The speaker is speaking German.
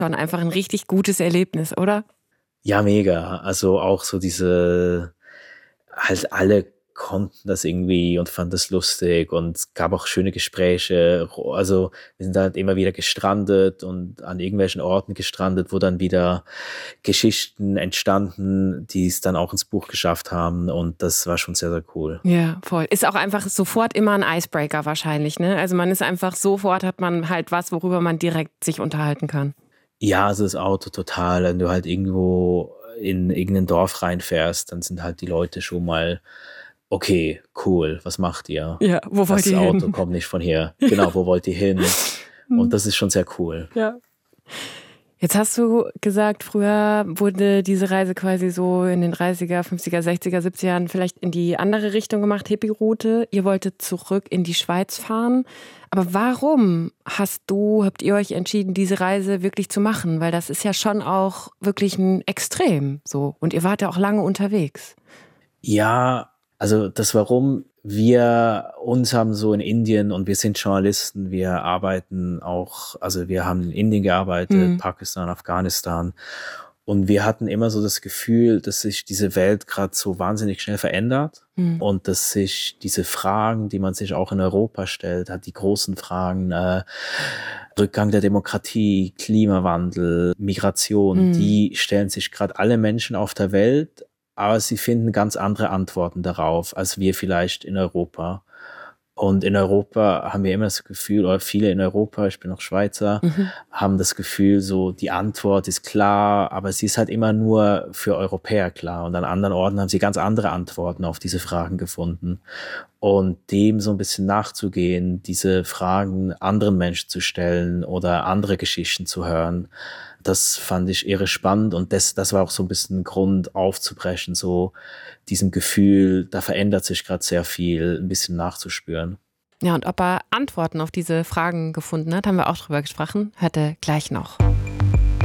Schon einfach ein richtig gutes Erlebnis, oder? Ja, mega. Also auch so halt alle konnten das irgendwie und fanden das lustig und es gab auch schöne Gespräche. Also wir sind halt immer wieder gestrandet und an irgendwelchen Orten gestrandet, wo dann wieder Geschichten entstanden, die es dann auch ins Buch geschafft haben und das war schon sehr, sehr cool. Ja, voll. Ist auch einfach sofort immer ein Icebreaker wahrscheinlich, ne? Also man ist einfach sofort, hat man halt was, worüber man direkt sich unterhalten kann. Ja, also das Auto total. Wenn du halt irgendwo in irgendein Dorf reinfährst, dann sind halt die Leute schon mal, okay, cool, was macht ihr? Ja, wo wollt Das ihr Auto hin? kommt nicht von hier. Genau, wo wollt ihr hin? Und das ist schon sehr cool. Ja. Jetzt hast du gesagt, früher wurde diese Reise quasi so in den 30er, 50er, 60er, 70er Jahren vielleicht in die andere Richtung gemacht, Hippie-Route. Ihr wolltet zurück in die Schweiz fahren. Aber warum habt ihr euch entschieden, diese Reise wirklich zu machen? Weil das ist ja schon auch wirklich ein Extrem so. Und ihr wart ja auch lange unterwegs. Ja, also das Warum, wir uns haben so in Indien und wir sind Journalisten, wir arbeiten auch, also wir haben in Indien gearbeitet, Pakistan, Afghanistan und wir hatten immer so das Gefühl, dass sich diese Welt gerade so wahnsinnig schnell verändert und dass sich diese Fragen, die man sich auch in Europa stellt, hat die großen Fragen, Rückgang der Demokratie, Klimawandel, Migration, die stellen sich gerade alle Menschen auf der Welt, aber sie finden ganz andere Antworten darauf, als wir vielleicht in Europa. Und in Europa haben wir immer das Gefühl, oder viele in Europa, ich bin auch Schweizer, haben das Gefühl, so die Antwort ist klar, aber sie ist halt immer nur für Europäer klar. Und an anderen Orten haben sie ganz andere Antworten auf diese Fragen gefunden. Und dem so ein bisschen nachzugehen, diese Fragen anderen Menschen zu stellen oder andere Geschichten zu hören, das fand ich irre spannend und das war auch so ein bisschen ein Grund aufzubrechen, so diesem Gefühl, da verändert sich gerade sehr viel, ein bisschen nachzuspüren. Ja, und ob er Antworten auf diese Fragen gefunden hat, haben wir auch drüber gesprochen. Hört ihr gleich noch.